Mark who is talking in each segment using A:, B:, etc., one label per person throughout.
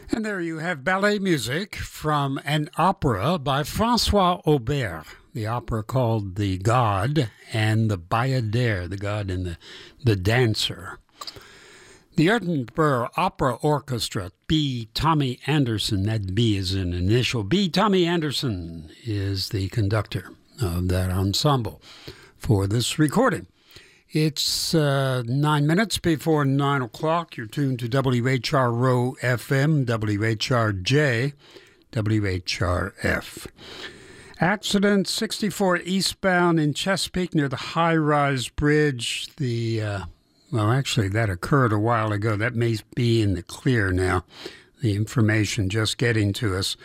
A: And there you have ballet music from an opera by François Aubert, the opera called The God and the Bayadère, the God and the Dancer. The Edinburgh Opera Orchestra, B. Tommy Anderson, that B is an initial. B. Tommy Anderson is the conductor of that ensemble for this recording. It's 9 minutes before 9 o'clock. You're tuned to WHRO FM, WHRJ, WHRF. Accident 64 eastbound in Chesapeake near the high-rise bridge. Actually, that occurred a while ago. That may be in the clear now. The information just getting to us.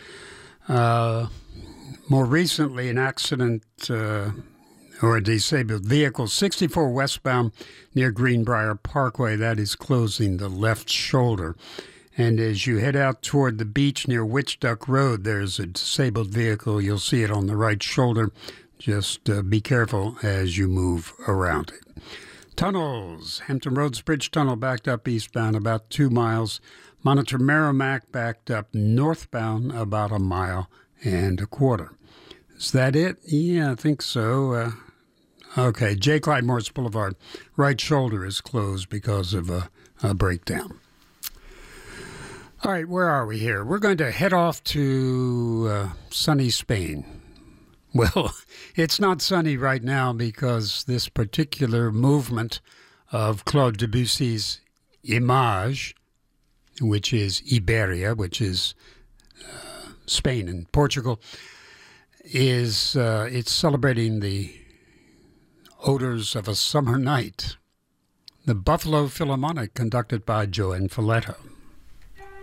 A: More recently, an accident or a disabled vehicle, 64 westbound near Greenbrier Parkway. That is closing the left shoulder. And as you head out toward the beach near Witch Duck Road, there's a disabled vehicle. You'll see it on the right shoulder. Just be careful as you move around it. Tunnels. Hampton Roads Bridge Tunnel backed up eastbound about 2 miles. Monitor Merrimack backed up northbound about 1.25 miles. Is that it? Yeah, I think so. Okay, J. Clyde Morris Boulevard, right shoulder is closed because of a breakdown. All right, where are we here? We're going to head off to sunny Spain. Well, it's not sunny right now because this particular movement of Claude Debussy's Image, which is Iberia, which is Spain and Portugal, is it's celebrating the odors of a summer night. The Buffalo Philharmonic, conducted by Joan Folletto.